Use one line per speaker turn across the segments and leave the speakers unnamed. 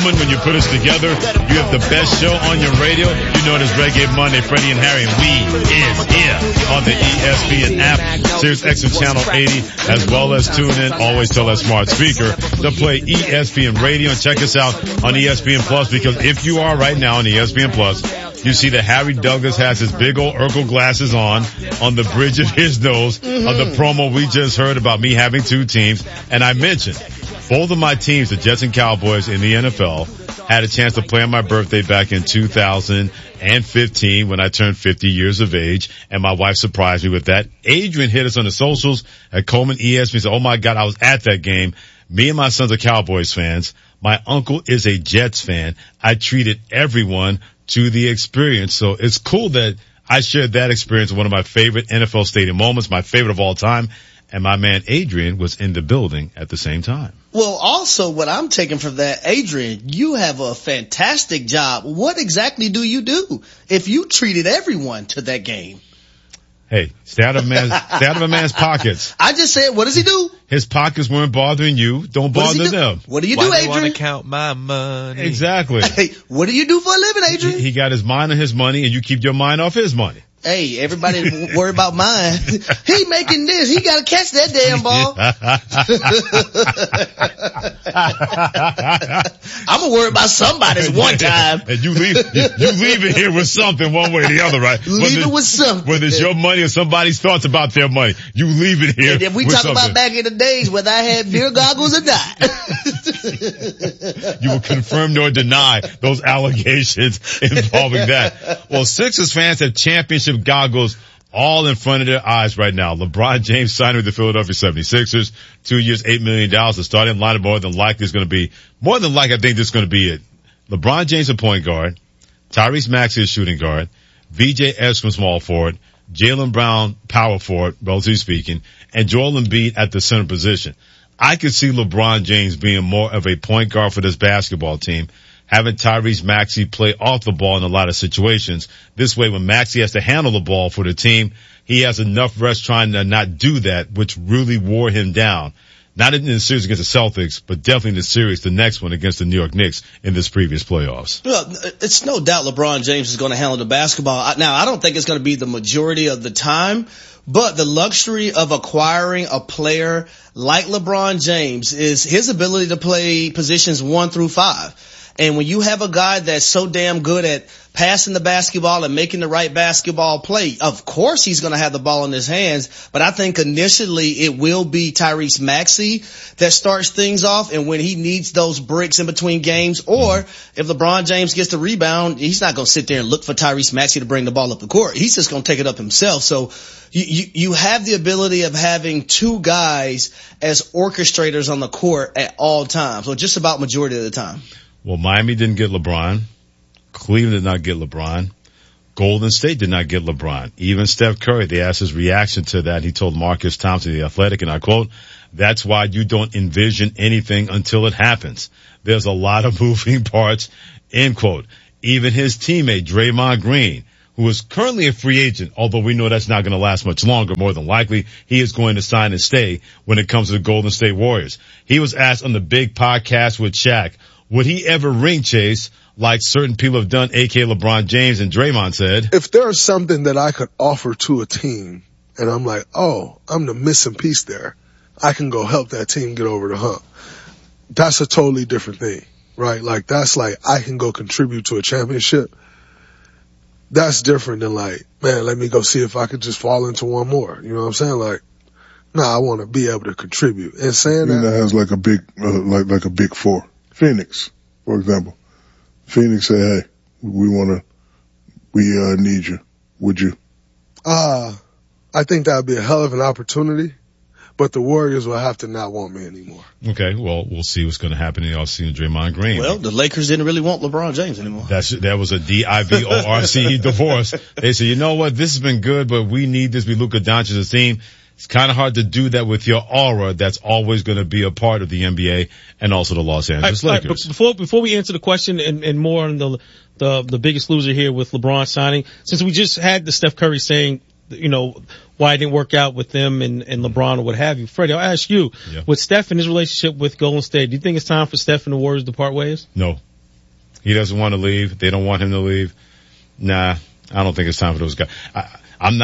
gentlemen, when you put us together, you have the best show on your radio. You know it is Reggae Monday, Freddie and Harry, and we is here on the ESPN app, Sirius XM Channel 80, as well as tune in, always tell that smart speaker to play ESPN Radio, and check us out on ESPN Plus, because if you are right now on ESPN Plus, you see that Harry Douglas has his big old Urkel glasses on the bridge of his nose of the promo we just heard about me having two teams. And I mentioned both of my teams, the Jets and Cowboys in the NFL, had a chance to play on my birthday back in 2015 when I turned 50 years of age, and my wife surprised me with that. Adrian hit us on the socials at Coleman ESPN, said, oh my God, I was at that game. Me and my sons are Cowboys fans. My uncle is a Jets fan. I treated everyone to the experience. So it's cool that I shared that experience, one of my favorite NFL stadium moments, my favorite of all time. And my man Adrian was in the building at the same time.
Well, also what I'm taking from that, Adrian, you have a fantastic job. What exactly do you do if you treated everyone to that game?
Hey, stay out of a man's pockets.
I just said, what does he do?
His pockets weren't bothering you. Don't bother them.
What do you do, Adrian?
Why do you want to count my money?
Exactly.
Hey, what do you do for a living, Adrian?
He got his mind on his money, and you keep your mind off his money.
Hey, everybody worry about mine. He making this. He got to catch that damn ball. I'm going to worry about somebody's one time.
And you leave it here with something one way or the other, right?
Leave it with something.
Whether it's your money or somebody's thoughts about their money, you leave it here.
And if we talk about back in the days whether I had beer goggles or not.
You will confirm nor deny those allegations involving that. Well, Sixers fans have championship goggles all in front of their eyes right now. LeBron James signed with the Philadelphia 76ers, 2 years, $8 million. The starting lineup more than likely, I think this is going to be it. LeBron James a point guard, Tyrese Maxey a shooting guard, VJ Eshkman small forward, Jaylen Brown power forward, relatively speaking, and Joel Embiid at the center position. I could see LeBron James being more of a point guard for this basketball team, having Tyrese Maxey play off the ball in a lot of situations. This way, when Maxey has to handle the ball for the team, he has enough rest trying to not do that, which really wore him down. Not in the series against the Celtics, but definitely in the series, the next one against the New York Knicks in this previous playoffs.
Well, it's no doubt LeBron James is going to handle the basketball. Now, I don't think it's going to be the majority of the time, but the luxury of acquiring a player like LeBron James is his ability to play positions 1 through 5. And when you have a guy that's so damn good at passing the basketball and making the right basketball play, of course he's going to have the ball in his hands. But I think initially it will be Tyrese Maxey that starts things off. And when he needs those bricks in between games, or if LeBron James gets the rebound, he's not going to sit there and look for Tyrese Maxey to bring the ball up the court. He's just going to take it up himself. So you have the ability of having two guys as orchestrators on the court at all times, or just about majority of the time.
Well, Miami didn't get LeBron. Cleveland did not get LeBron. Golden State did not get LeBron. Even Steph Curry, they asked his reaction to that. He told Marcus Thompson, The Athletic, and I quote, "That's why you don't envision anything until it happens. There's a lot of moving parts," end quote. Even his teammate, Draymond Green, who is currently a free agent, although we know that's not going to last much longer, more than likely, he is going to sign and stay when it comes to the Golden State Warriors. He was asked on the big podcast with Shaq, would he ever ring chase like certain people have done, aka LeBron James, and Draymond said,
if there's something that I could offer to a team and I'm like, oh, I'm the missing piece there, I can go help that team get over the hump. That's a totally different thing, right? Like, that's like, I can go contribute to a championship. That's different than like, man, let me go see if I could just fall into one more. You know what I'm saying? Like, I want to be able to contribute. And saying that
has like a big, like a big four. Phoenix, for example. Phoenix say, hey, we need you. Would you?
I think that would be a hell of an opportunity, but the Warriors will have to not want me anymore.
Okay, well, we'll see what's going to happen in the offseason. Draymond Green.
Well, the Lakers didn't really want LeBron James anymore.
That was a DIVORCE divorce. They said, you know what, this has been good, but we need this. We Luka Doncic's team. It's kind of hard to do that with your aura that's always going to be a part of the NBA and also the Los Angeles Lakers.
Before we answer the question and more on the biggest loser here with LeBron signing, since we just had the Steph Curry saying, you know, why it didn't work out with them and LeBron or what have you. Freddie, I'll ask you, with Steph and his relationship with Golden State, do you think it's time for Steph and the Warriors to part ways?
No. He doesn't want to leave. They don't want him to leave. Nah, I don't think it's time for those guys. I'm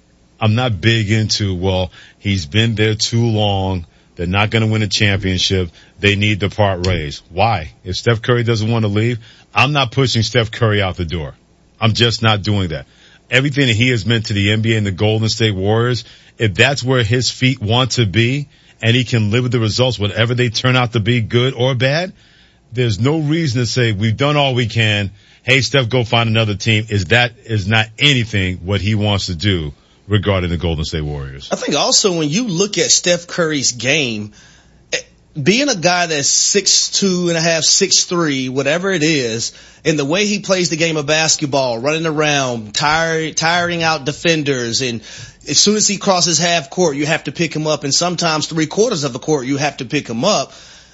not big into, well, he's been there too long. They're not going to win a championship. They need the part raised. Why? If Steph Curry doesn't want to leave, I'm not pushing Steph Curry out the door. I'm just not doing that. Everything that he has meant to the NBA and the Golden State Warriors, if that's where his feet want to be and he can live with the results, whatever they turn out to be, good or bad, there's no reason to say we've done all we can. Hey, Steph, go find another team. Is not anything what he wants to do regarding the Golden State Warriors.
I think also when you look at Steph Curry's game, being a guy that's 6'2.5", 6'3", whatever it is, and the way he plays the game of basketball, running around, tiring out defenders, and as soon as he crosses half court, you have to pick him up, and sometimes 3/4 of the court, you have to pick him up.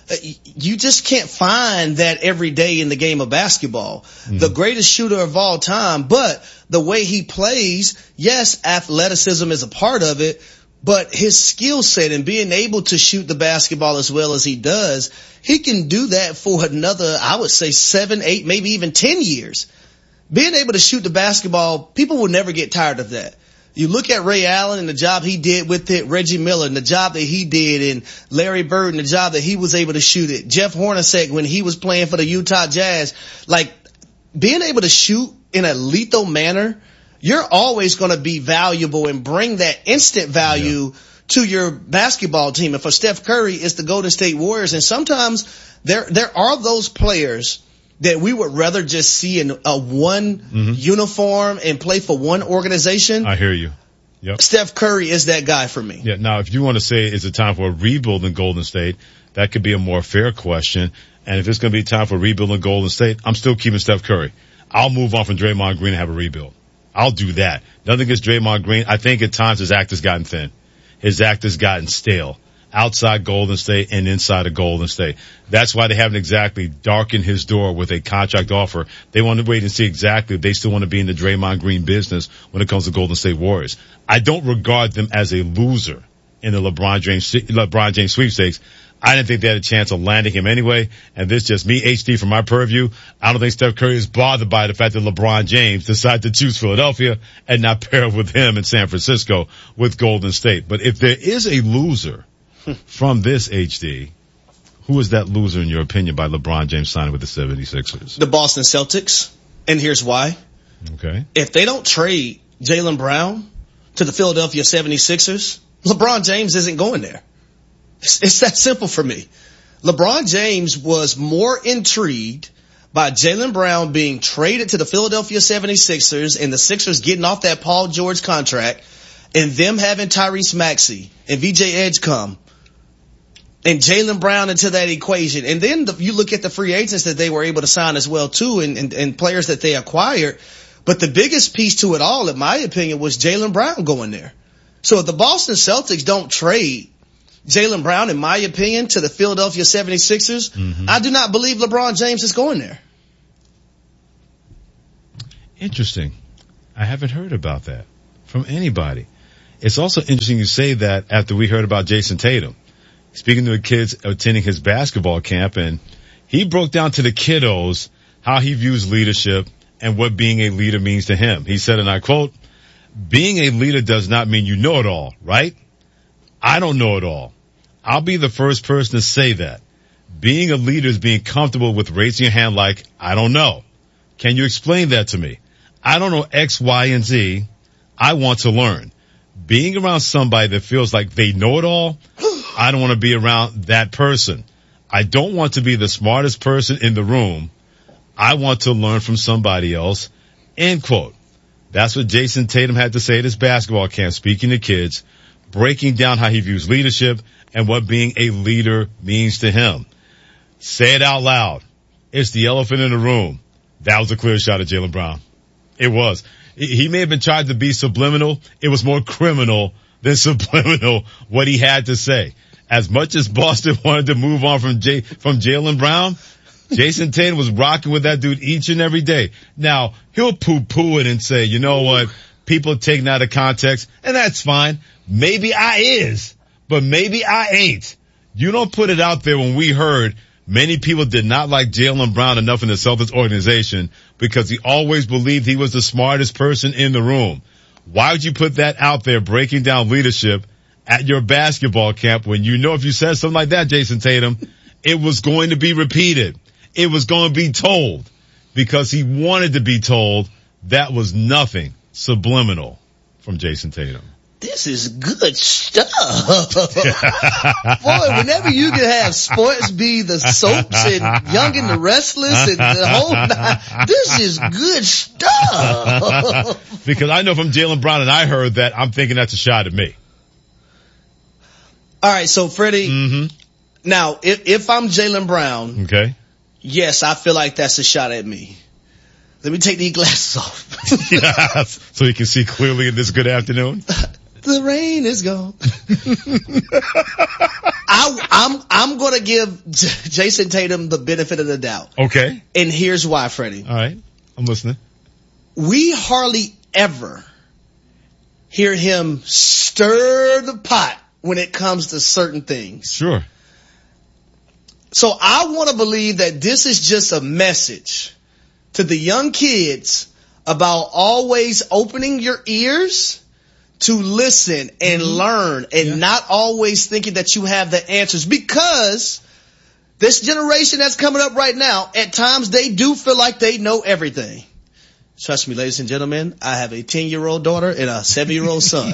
You just can't find that every day in the game of basketball. Mm-hmm. The greatest shooter of all time, but the way he plays, yes, athleticism is a part of it, but his skill set and being able to shoot the basketball as well as he does, he can do that for another, I would say 7, 8, maybe even 10 years. Being able to shoot the basketball, people will never get tired of that. You look at Ray Allen and the job he did with it, Reggie Miller and the job that he did, and Larry Bird and the job that he was able to shoot it, Jeff Hornacek when he was playing for the Utah Jazz. Like, being able to shoot in a lethal manner, you're always going to be valuable and bring that instant value to your basketball team. And for Steph Curry, it's the Golden State Warriors. And sometimes there are those players that we would rather just see in a one uniform and play for one organization.
I hear you. Yep.
Steph Curry is that guy for me.
Yeah. Now, if you want to say it's a time for a rebuild in Golden State, that could be a more fair question. And if it's going to be time for a rebuild in Golden State, I'm still keeping Steph Curry. I'll move on from Draymond Green and have a rebuild. I'll do that. Nothing against Draymond Green. I think at times his act has gotten thin. His act has gotten stale. Outside Golden State and inside of Golden State. That's why they haven't exactly darkened his door with a contract offer. They want to wait and see exactly if they still want to be in the Draymond Green business when it comes to Golden State Warriors. I don't regard them as a loser in the LeBron James sweepstakes. I didn't think they had a chance of landing him anyway. And this is just me, HD, from my purview. I don't think Steph Curry is bothered by the fact that LeBron James decided to choose Philadelphia and not pair with him in San Francisco with Golden State. But if there is a loser from this, HD, who is that loser in your opinion by LeBron James signing with the 76ers?
The Boston Celtics. And here's why.
Okay.
If they don't trade Jaylen Brown to the Philadelphia 76ers, LeBron James isn't going there. It's that simple for me. LeBron James was more intrigued by Jaylen Brown being traded to the Philadelphia 76ers and the Sixers getting off that Paul George contract and them having Tyrese Maxey and VJ Edge come and Jaylen Brown into that equation. And then you look at the free agents that they were able to sign as well too and players that they acquired. But the biggest piece to it all, in my opinion, was Jaylen Brown going there. So if the Boston Celtics don't trade Jaylen Brown, in my opinion, to the Philadelphia 76ers, I do not believe LeBron James is going there.
Interesting. I haven't heard about that from anybody. It's also interesting you say that after we heard about Jason Tatum. Speaking to the kids attending his basketball camp, and he broke down to the kiddos how he views leadership and what being a leader means to him. He said, and I quote, "Being a leader does not mean you know it all, right? I don't know it all. I'll be the first person to say that. Being a leader is being comfortable with raising your hand like, I don't know. Can you explain that to me? I don't know X, Y, and Z. I want to learn. Being around somebody that feels like they know it all, I don't want to be around that person. I don't want to be the smartest person in the room. I want to learn from somebody else." End quote. That's what Jason Tatum had to say at his basketball camp, speaking to kids, breaking down how he views leadership and what being a leader means to him. Say it out loud. It's the elephant in the room. That was a clear shot at Jaylen Brown. It was. He may have been tried to be subliminal. It was more criminal than subliminal what he had to say. As much as Boston wanted to move on from Jaylen Brown, Jason Tatum was rocking with that dude each and every day. Now, he'll poo-poo it and say, you know what, people taking out of context, and that's fine. Maybe I is, but maybe I ain't. You don't put it out there when we heard Many people did not like Jaylen Brown enough in the Celtics organization because he always believed he was the smartest person in the room. Why would you put that out there, breaking down leadership at your basketball camp, when you know if you said something like that, Jason Tatum, it was going to be repeated. It was going to be told because he wanted to be told. That was nothing subliminal from Jason Tatum.
This is good stuff. Boy, whenever you can have sports be the soaps and Young and the Restless and the whole nine, this is good stuff.
Because I know from Jaylen Brown, and I heard that, I'm thinking that's a shot at me.
All right, so Freddie, now if I'm Jaylen Brown,
okay,
yes, I feel like that's a shot at me. Let me take these glasses off.
Yes, so you can see clearly in this good afternoon.
The rain is gone. I'm going to give Jason Tatum the benefit of the doubt.
Okay.
And here's why, Freddie.
All right. I'm listening.
We hardly ever hear him stir the pot when it comes to certain things.
Sure.
So I want to believe that this is just a message to the young kids about always opening your ears to listen and learn and not always thinking that you have the answers, because this generation that's coming up right now, at times they do feel like they know everything. Trust me, ladies and gentlemen, I have a 10-year-old daughter and a 7-year-old son.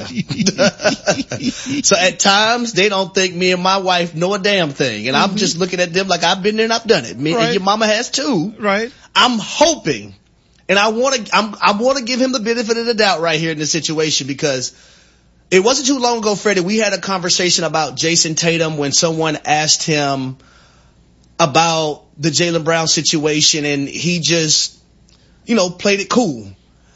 So at times they don't think me and my wife know a damn thing. And I'm just looking at them like I've been there and I've done it. Me and your mama has too.
Right.
I'm hoping, and I want to give him the benefit of the doubt right here in this situation, because it wasn't too long ago, Freddie, we had a conversation about Jason Tatum when someone asked him about the Jaylen Brown situation, and he just, played it cool.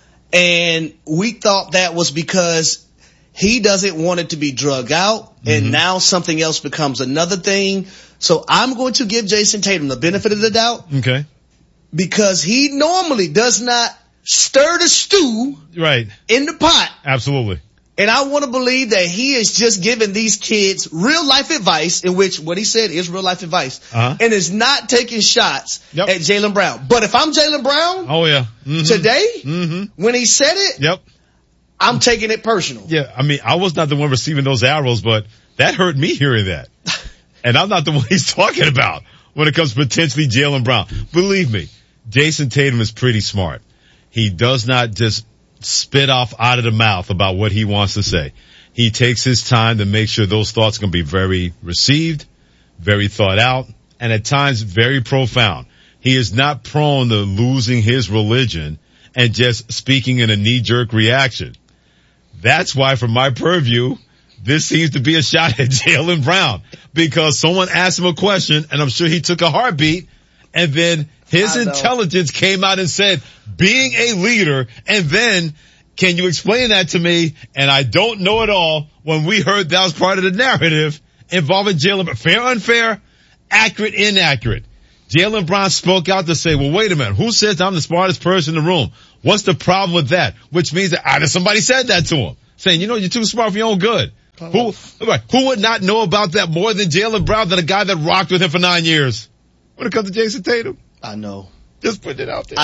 And we thought that was because he doesn't want it to be drug out, and now something else becomes another thing. So I'm going to give Jason Tatum the benefit of the doubt.
Okay. Because
he normally does not stir the stew in the pot.
Absolutely.
And I want to believe that he is just giving these kids real life advice, in which what he said is real life advice, and is not taking shots at Jaylen Brown. But if I'm Jaylen Brown, today, when he said it, I'm taking it personal.
Yeah, I mean, I was not the one receiving those arrows, but that hurt me hearing that. And I'm not the one he's talking about when it comes to potentially Jaylen Brown. Believe me, Jason Tatum is pretty smart. He does not just spit off out of the mouth about what he wants to say. He takes his time to make sure those thoughts can be very received, very thought out, and at times very profound. He is not prone to losing his religion and just speaking in a knee-jerk reaction. That's why, from my purview, this seems to be a shot at Jaylen Brown, because someone asked him a question, and I'm sure he took a heartbeat, and then his intelligence came out and said, being a leader, and then, can you explain that to me? And I don't know at all when we heard that was part of the narrative involving Jaylen Brown. Fair, unfair, accurate, inaccurate. Jaylen Brown spoke out to say, well, wait a minute, who says I'm the smartest person in the room? What's the problem with that? Which means that either somebody said that to him, saying, you're too smart for your own good. Who would not know about that more than Jaylen Brown, than a guy that rocked with him for 9 years? When it comes to Jason Tatum.
I know.
Just put it out there.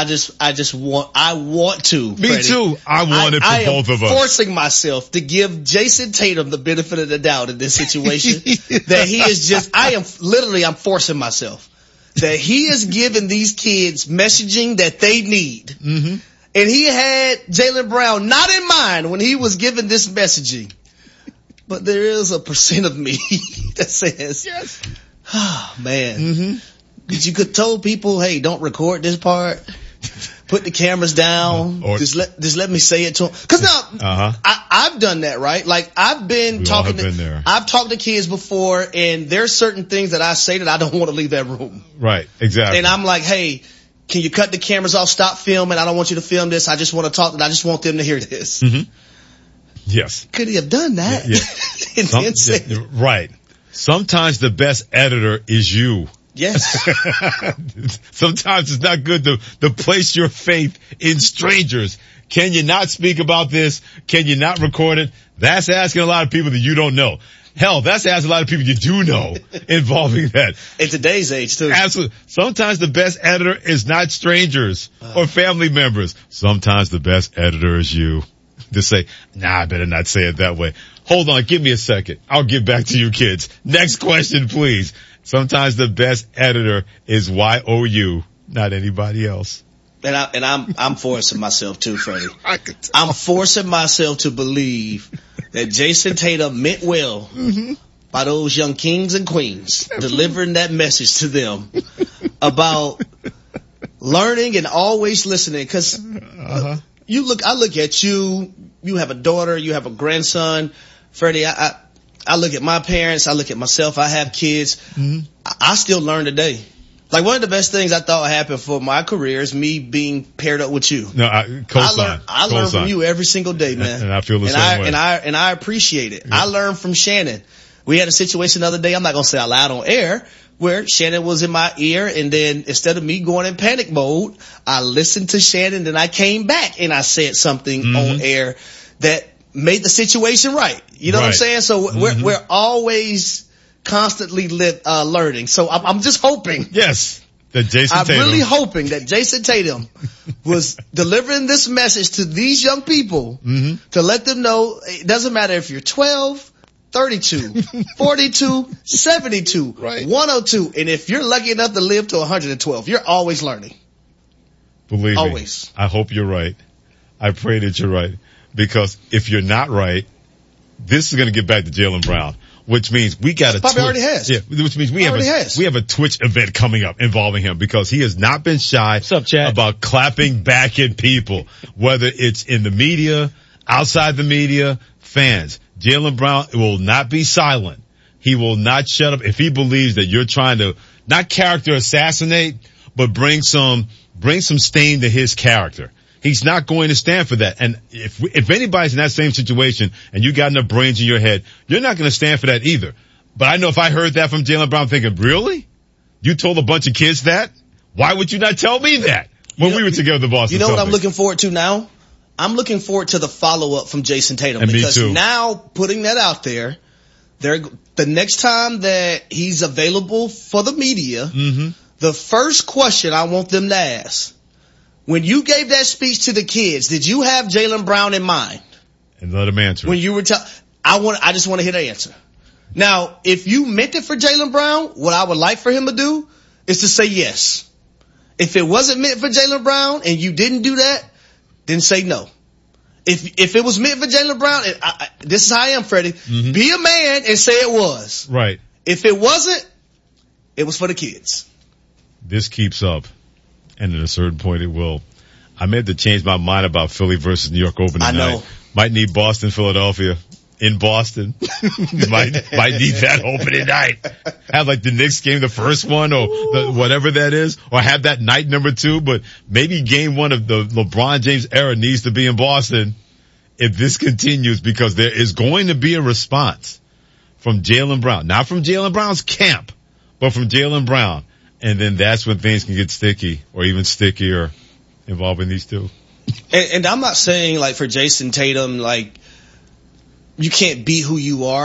I want to.
Me
Freddie.
too. I want it for both of us.
I am forcing myself to give Jason Tatum the benefit of the doubt in this situation. That he is just, I'm forcing myself. That he is giving these kids messaging that they need. And he had Jaylen Brown not in mind when he was giving this messaging. But there is a percent of me that says, yes. Oh man. You could told people, hey, don't record this part. Put the cameras down. Just let me say it to them. Cause now, I've done that, right? Like I've talked to kids before, and there's certain things that I say that I don't want to leave that room.
Right. Exactly.
And I'm like, hey, can you cut the cameras off? Stop filming. I don't want you to film this. I just want to talk, and I just want them to hear this.
Yes.
Could he have done that?
Yeah. Right. Sometimes the best editor is you.
Yes.
Sometimes it's not good to place your faith in strangers. Can you not speak about this? Can you not record it? That's asking a lot of people that you don't know. Hell, that's asking a lot of people you do know involving that.
In today's age, too.
Absolutely. Sometimes the best editor is not strangers or family members. Sometimes the best editor is you. To say, nah, I better not say it that way. Hold on, give me a second. I'll get back to you kids. Next question, please. Sometimes the best editor is YOU, not anybody else.
And I'm forcing myself too, Freddie. I'm forcing myself to believe that Jason Tatum meant well by those young kings and queens, delivering that message to them about learning and always listening. Cause I look at you, you have a daughter, you have a grandson. Freddie, I look at my parents, I look at myself, I have kids. I still learn today. Like, one of the best things I thought happened for my career is me being paired up with you.
No, I
learn from you every single day, man.
And I feel the same way.
And I appreciate it. Yeah. I learned from Shannon. We had a situation the other day, I'm not going to say out loud on air, where Shannon was in my ear, and then instead of me going in panic mode, I listened to Shannon, then I came back and I said something on air that made the situation right. You know what I'm saying? So we're always constantly learning. So I'm just hoping.
Yes. That Jason Tatum.
I'm really hoping that Jason Tatum was delivering this message to these young people to let them know it doesn't matter if you're 12, 32, 42, 72, 102. And if you're lucky enough to live to 112, you're always learning.
Believe me.
Always.
I hope you're right. I pray that you're right. Because if you're not right, this is going to get back to Jaylen Brown. Which means we got a
Probably already has.
Yeah, which means we have a Twitch event coming up involving him because he has not been shy about clapping back at people, whether it's in the media, outside the media, fans. Jaylen Brown will not be silent. He will not shut up if he believes that you're trying to not character assassinate, but bring some stain to his character. He's not going to stand for that. And if anybody's in that same situation and you got enough brains in your head, you're not going to stand for that either. But I know if I heard that from Jaylen Brown, I'm thinking, really? You told a bunch of kids that? Why would you not tell me that when we were together at the Boston
You know
Celtics?
what I'm looking forward to now? I'm looking forward to the follow-up from Jason Tatum.
And
because
me too.
Now, putting that out there, the next time that he's available for the media, the first question I want them to ask, when you gave that speech to the kids, did you have Jaylen Brown in mind?
And let him answer.
When you were I just want to hear the answer. Now, if you meant it for Jaylen Brown, what I would like for him to do is to say yes. If it wasn't meant for Jaylen Brown and you didn't do that, then say no. If it was meant for Jaylen Brown, this is how I am, Freddie. Be a man and say it was.
Right.
If it wasn't, it was for the kids.
This keeps up. And at a certain point it will. I meant to change my mind about Philly versus New York opening night.
I know.
Might need Boston, Philadelphia. In Boston. might need that opening night. Have like the Knicks game, the first one, or whatever that is. Or have that night number 2, but maybe game 1 of the LeBron James era needs to be in Boston if this continues, because there is going to be a response from Jaylen Brown. Not from Jaylen Brown's camp, but from Jaylen Brown. And then that's when things can get sticky or even stickier involving these two.
And I'm not saying like for Jason Tatum, like you can't be who you are.